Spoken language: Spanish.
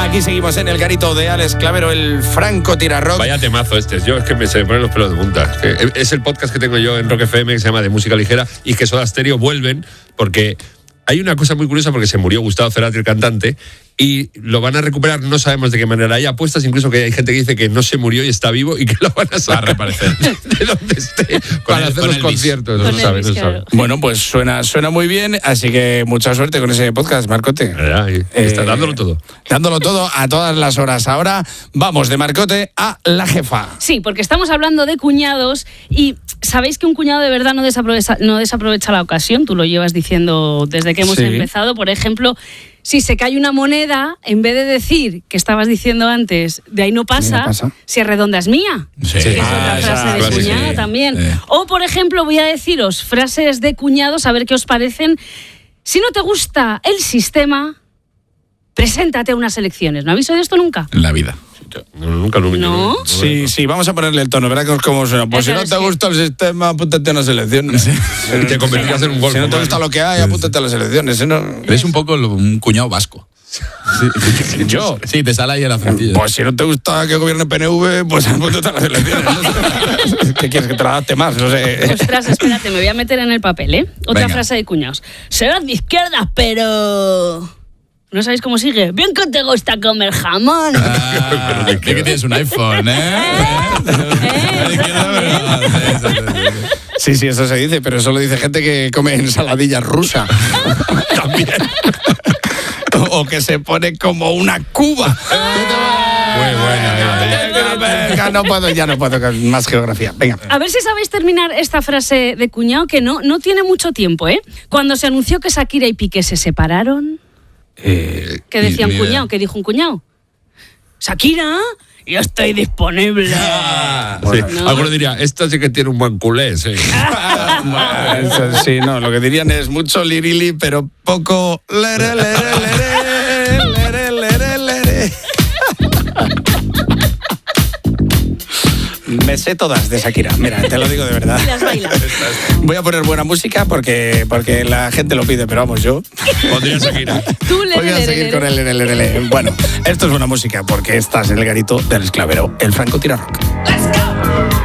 Aquí seguimos en el garito de Alex Clavero, el Franco Tirarrock. Vaya temazo este. Yo es que se me ponen los pelos de punta. Es el podcast que tengo yo en Rock FM que se llama De Música Ligera y que Soda Stereo vuelven porque hay una cosa muy curiosa porque se murió Gustavo Cerati, el cantante, y lo van a recuperar, no sabemos de qué manera. Hay apuestas incluso que hay gente que dice que no se murió y está vivo y que lo van a sacar. Va a reaparecer. De donde esté para hacer los conciertos. Con No sabe, Elvis, no sabe. Bueno, pues suena muy bien, así que mucha suerte con ese podcast, Marcote. Está dándolo todo. Dándolo todo a todas las horas. Ahora vamos de Marcote a la jefa. Sí, porque estamos hablando de cuñados y sabéis que un cuñado de verdad no desaprovecha la ocasión. Tú lo llevas diciendo desde que hemos empezado. Por ejemplo, si se cae una moneda, en vez de decir que estabas diciendo antes, de ahí no pasa, si es redonda es mía. Sí. Que es otra frase de cuñado también. O, por ejemplo, voy a deciros frases de cuñados, a ver qué os parecen. Si no te gusta el sistema, preséntate a unas elecciones. ¿No habéis oído esto nunca? En la vida. Nunca. ¿No? Sí, vamos a ponerle el tono, ¿verdad? ¿Cómo suena? Pues si no te gusta el sistema, apúntate a unas elecciones. Te convertirías en un golfo. Si no te gusta lo que hay, apúntate a las elecciones. Eres un poco un cuñado vasco. Sí. ¿Yo? Sí, te sale ahí a la frentilla. Pues si no te gusta que gobierne PNV, pues apúntate a las elecciones. ¿Qué quieres, que te la adapte más? No sé. Ostras, espérate, me voy a meter en el papel, ¿eh? Otra Venga. frase de cuñados. Serás de izquierdas, pero... ¿No sabéis cómo sigue? Bien que te gusta comer jamón. ¿De qué tienes un iPhone, Sí, eso se dice, pero eso lo dice gente que come ensaladilla rusa. También. O que se pone como una cuba. Muy buena. Ya no puedo con más geografía. Venga. A ver si sabéis terminar esta frase de cuñado, que no tiene mucho tiempo, ¿eh? Cuando se anunció que Shakira y Piqué se separaron... ¿Qué decía un cuñado? ¿Qué dijo un cuñado? Shakira, yo estoy disponible. Sí. Alguno diría, esta sí que tiene un buen culé, sí. Sí, no, lo que dirían es mucho lirili, pero poco lere, lere, lere, lere, lere, lere. Me sé todas de Shakira, mira, te lo digo de verdad. Y las bailas. Voy a poner buena música porque la gente lo pide, pero vamos, yo Pondría Shakira. Tú voy a seguir con el lere, lere, lere. Bueno, esto es buena música porque estás en el garito del Alex Clavero, el Franco Tirarrock. Let's go.